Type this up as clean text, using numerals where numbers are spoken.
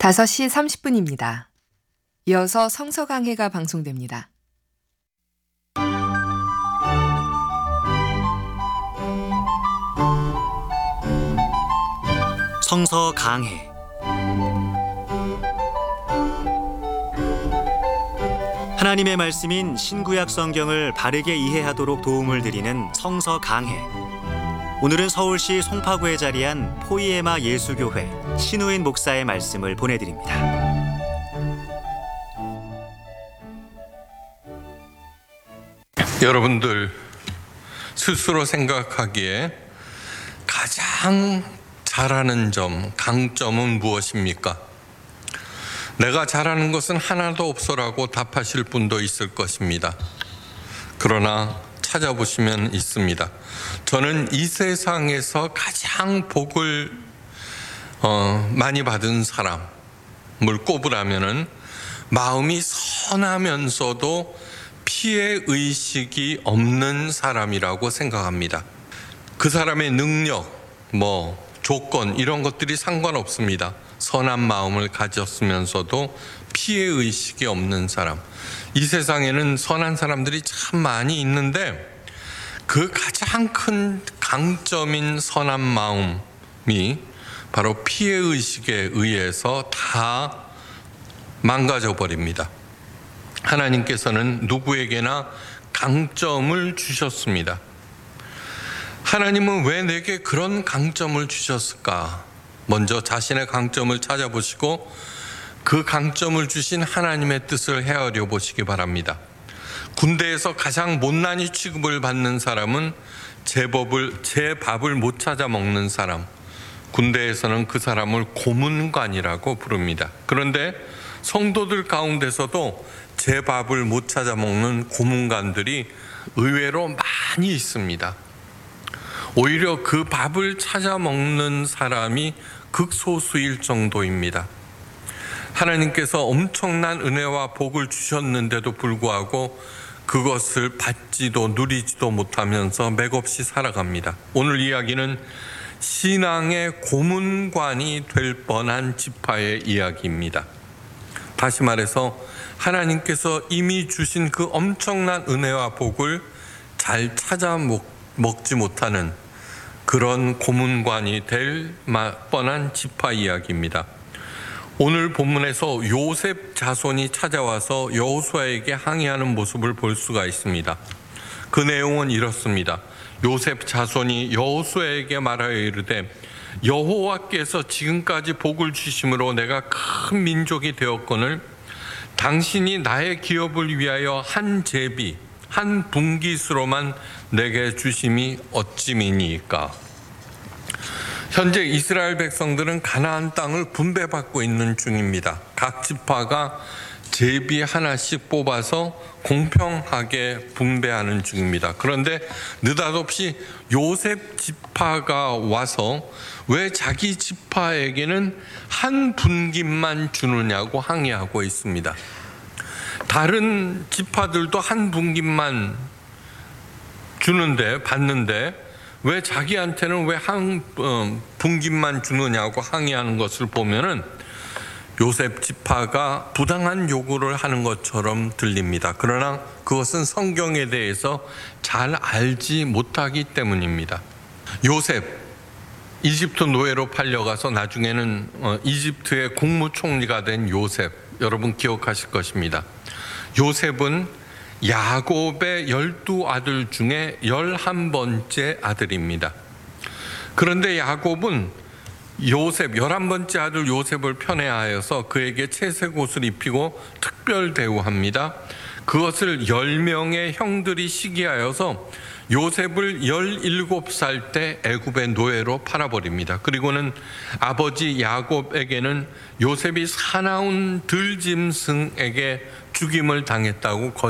5시 30분입니다. 이어서 성서강해가 방송됩니다. 성서강해. 하나님의 말씀인 신구약 성경을 바르게 이해하도록 도움을 드리는 성서강해. 오늘은 서울시 송파구에 자리한 포이에마 예수교회 신우인 목사의 말씀을 보내드립니다. 여러분들 스스로 생각하기에 가장 잘하는 점, 강점은 무엇입니까? 내가 잘하는 것은 하나도 없어라고 답하실 분도 있을 것입니다. 그러나 찾아보시면 있습니다. 저는 이 세상에서 가장 복을 많이 받은 사람을 꼽으라면은 마음이 선하면서도 피해 의식이 없는 사람이라고 생각합니다. 그 사람의 능력, 조건 이런 것들이 상관없습니다. 선한 마음을 가졌으면서도 피해 의식이 없는 사람. 이 세상에는 선한 사람들이 참 많이 있는데 그 가장 큰 강점인 선한 마음이 바로 피해 의식에 의해서 다 망가져 버립니다. 하나님께서는 누구에게나 강점을 주셨습니다. 하나님은 왜 내게 그런 강점을 주셨을까? 먼저 자신의 강점을 찾아보시고 그 강점을 주신 하나님의 뜻을 헤아려 보시기 바랍니다. 군대에서 가장 못난이 취급을 받는 사람은 제 밥을 못 찾아 먹는 사람. 군대에서는 그 사람을 고문관이라고 부릅니다. 그런데 성도들 가운데서도 제 밥을 못 찾아 먹는 고문관들이 의외로 많이 있습니다. 오히려 그 밥을 찾아 먹는 사람이 극소수일 정도입니다. 하나님께서 엄청난 은혜와 복을 주셨는데도 불구하고 그것을 받지도 누리지도 못하면서 맥없이 살아갑니다. 오늘 이야기는 신앙의 고문관이 될 뻔한 지파의 이야기입니다. 다시 말해서 하나님께서 이미 주신 그 엄청난 은혜와 복을 잘 찾아 먹지 못하는 그런 고문관이 될 뻔한 지파 이야기입니다. 오늘 본문에서 요셉 자손이 찾아와서 여호수아에게 항의하는 모습을 볼 수가 있습니다. 그 내용은 이렇습니다. 요셉 자손이 여호수아에게 말하여 이르되 여호와께서 지금까지 복을 주심으로 내가 큰 민족이 되었거늘 당신이 나의 기업을 위하여 한 제비 한 분깃으로만 내게 주심이 어찌미니까. 현재 이스라엘 백성들은 가나안 땅을 분배받고 있는 중입니다. 각 지파가 제비 하나씩 뽑아서 공평하게 분배하는 중입니다. 그런데 느닷없이 요셉 지파가 와서 왜 자기 지파에게는 한 분깃만 주느냐고 항의하고 있습니다. 다른 지파들도 한 분깃만 받는데 왜 자기한테는 왜 한 분깃만 주느냐고 항의하는 것을 보면은 요셉 지파가 부당한 요구를 하는 것처럼 들립니다. 그러나 그것은 성경에 대해서 잘 알지 못하기 때문입니다. 요셉, 이집트 노예로 팔려가서 나중에는 이집트의 국무총리가 된 요셉, 여러분 기억하실 것입니다. 요셉은 야곱의 12아들 중에 11번째 아들입니다. 그런데 야곱은 11번째 아들 요셉을 편애하여서 그에게 채색 옷을 입히고 특별 대우합니다. 그것을 10명의 형들이 시기하여서 요셉을 17살 때 애굽의 노예로 팔아버립니다. 그리고는 아버지 야곱에게는 요셉이 사나운 들짐승에게 죽임을 당했다고